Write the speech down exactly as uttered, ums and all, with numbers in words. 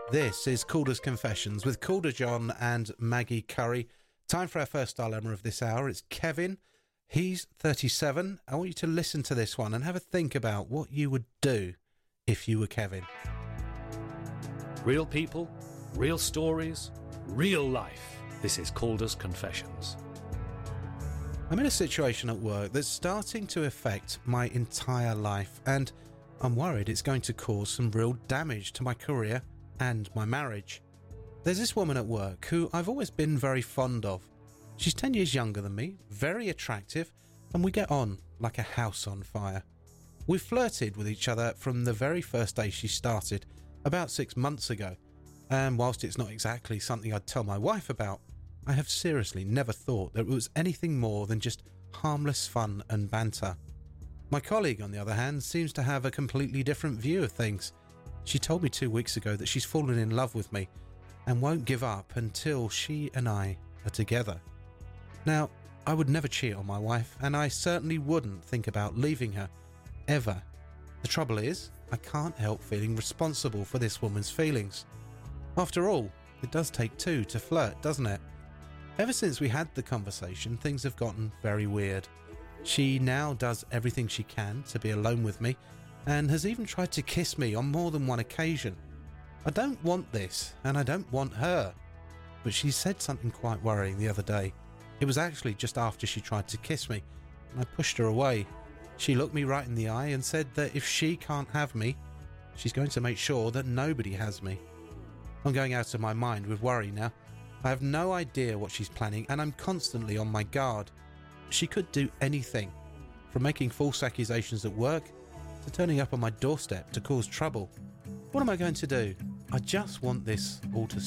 This is Calder's Confessions with Calder John and Maggie Curry. Time for our first dilemma of this hour. It's Kevin. He's thirty-seven. I want you to listen to this one and have a think about what you would do if you were Kevin. Real people, real stories, real life. This is Calder's Confessions. I'm in a situation at work that's starting to affect my entire life, and I'm worried it's going to cause some real damage to my career and my marriage. There's this woman at work who I've always been very fond of. She's ten years younger than me, very attractive, and we get on like a house on fire. We flirted with each other from the very first day she started, about six months ago, and whilst it's not exactly something I'd tell my wife about, I have seriously never thought that it was anything more than just harmless fun and banter. My colleague, on the other hand, seems to have a completely different view of things. She told me two weeks ago that she's fallen in love with me and won't give up until she and I are together. Now, I would never cheat on my wife, and I certainly wouldn't think about leaving her, ever. The trouble is, I can't help feeling responsible for this woman's feelings. After all, it does take two to flirt, doesn't it? Ever since we had the conversation, things have gotten very weird. She now does everything she can to be alone with me, and has even tried to kiss me on more than one occasion. I don't want this, and I don't want her. But she said something quite worrying the other day. It was actually just after she tried to kiss me, and I pushed her away. She looked me right in the eye and said that if she can't have me, she's going to make sure that nobody has me. I'm going out of my mind with worry now. I have no idea what she's planning, and I'm constantly on my guard. She could do anything, from making false accusations at work to turning up on my doorstep to cause trouble. What am I going to do? I just want this all to